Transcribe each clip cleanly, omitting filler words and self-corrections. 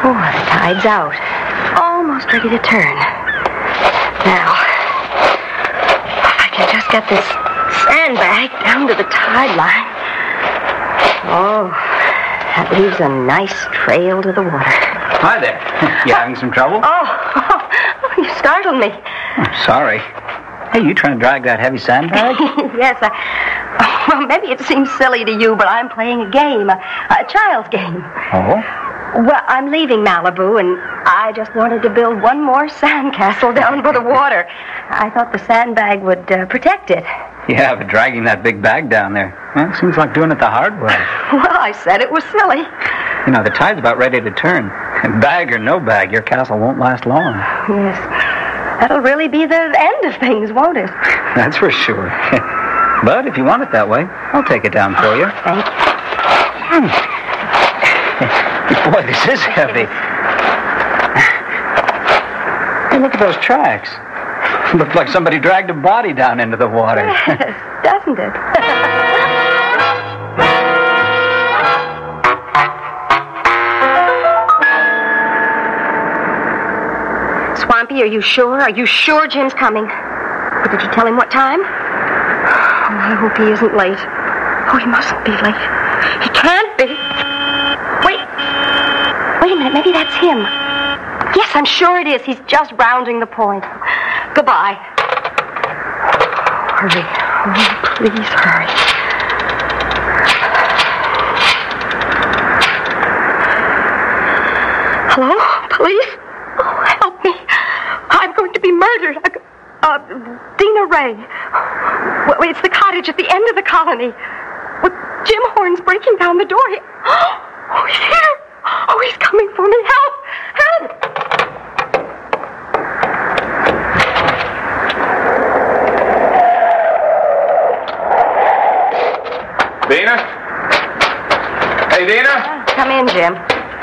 Oh, the tide's out. Almost ready to turn. Now, if I can just get this sandbag down to the tide line. Oh, that leaves a nice trail to the water. Hi there. You having some trouble? Oh, you startled me. Oh, sorry. Hey, you trying to drag that heavy sandbag? Yes, well, maybe it seems silly to you, but I'm playing a game, a child's game. Oh? Well, I'm leaving Malibu, and I just wanted to build one more sandcastle down by the water. I thought the sandbag would protect it. Yeah, but dragging that big bag down there, well, it seems like doing it the hard way. Well, I said it was silly. You know, the tide's about ready to turn. Bag or no bag, your castle won't last long. Yes. That'll really be the end of things, won't it? That's for sure. But if you want it that way, I'll take it down for you. Thank you. Boy, this is heavy. Hey, look at those tracks. Look like somebody dragged a body down into the water. Yes, doesn't it? Swampy, are you sure? Are you sure Jim's coming? Or did you tell him what time? Oh, I hope he isn't late. Oh, he mustn't be late. He can't be. Wait a minute, maybe that's him. Yes, I'm sure it is. He's just rounding the point. Goodbye. Hurry. Oh, please hurry. Hello? Police? Oh, help me. I'm going to be murdered. Dina Ray. Well, it's the cottage at the end of the colony. Well, Jim Horn's breaking down the door. Oh, he's here. Oh, he's coming for me. Help! Help! Dina? Hey, Dina? Come in, Jim.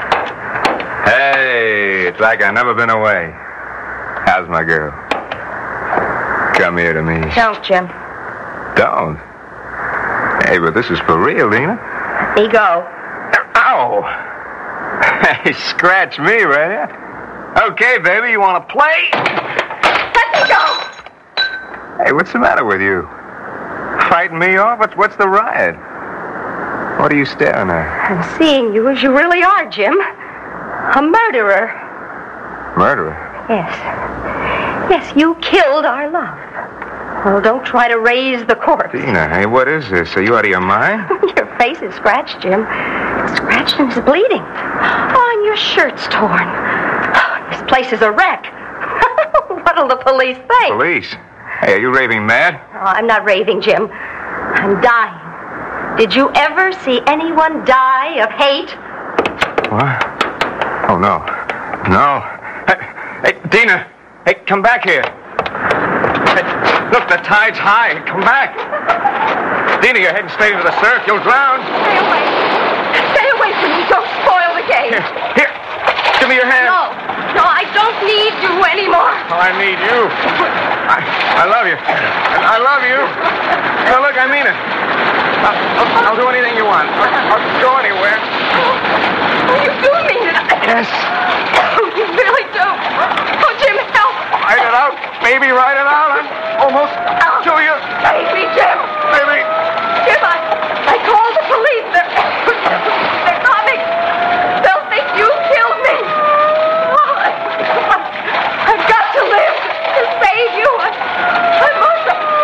Hey, it's like I've never been away. How's my girl? Come here to me. Don't, Jim. Don't? Hey, but this is for real, Dina. Let me go. Ow! Hey, scratch me, will ya? Okay, baby, you want to play? Let me go! Hey, what's the matter with you? Fighting me off? What's the riot? What are you staring at? I'm seeing you as you really are, Jim. A murderer. Murderer? Yes. Yes, you killed our love. Well, don't try to raise the corpse. Dina, hey, what is this? Are you out of your mind? Your face is scratched, Jim. It's scratched and it's bleeding. Oh, and your shirt's torn. Oh, this place is a wreck. What'll the police think? Police? Hey, are you raving mad? Oh, I'm not raving, Jim. I'm dying. Did you ever see anyone die of hate? What? Oh, no. No. Hey, Dina. Hey, come back here. Hey, look, the tide's high. Come back. Dina, you're heading straight into the surf. You'll drown. Stay away. Stay away from me. Don't spoil the game. Here. Give me your hand. No, I don't need you anymore. Oh, I need you. I love you. I love you. Now, look, I mean it. I'll do anything you want. I'll go anywhere. Oh, you do mean it. Yes. Oh, you really do. Oh, Jim, help. Write it out. Baby, write it out. I'm almost to you. Save me, Jim. Baby. Jim, I called the police. They're coming. They'll think you killed me. Oh, I've got to live to save you. I must.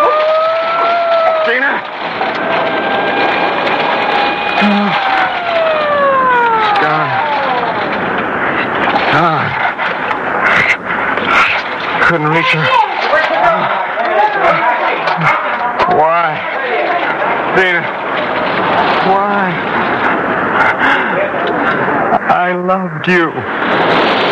Dina. She's gone. Gone. Couldn't reach her. Why? Dina. Why? I loved you.